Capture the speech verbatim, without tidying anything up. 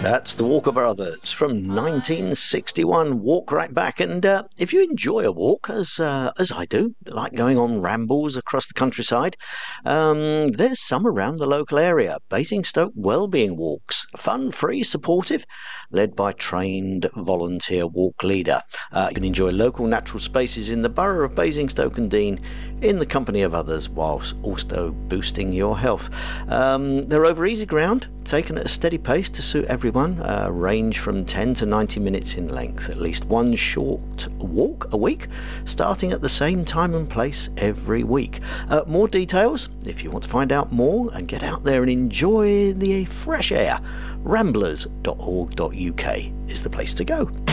That's the Walker Brothers from nineteen sixty-one. Walk right back. And uh, if you enjoy a walk, as uh, as I do, like going on rambles across the countryside, um, there's some around the local area. Basingstoke Wellbeing Walks. Fun, free, supportive, led by trained volunteer walk leader. Uh, you can enjoy local natural spaces in the borough of Basingstoke and Deane in the company of others, whilst also boosting your health. Um, they're over easy ground, taken at a steady pace to suit everyone. Uh, range from ten to ninety minutes in length. At least one short walk a week, starting at the same time and place every week. Uh, more details, if you want to find out more and get out there and enjoy the fresh air, ramblers dot org dot U K is the place to go.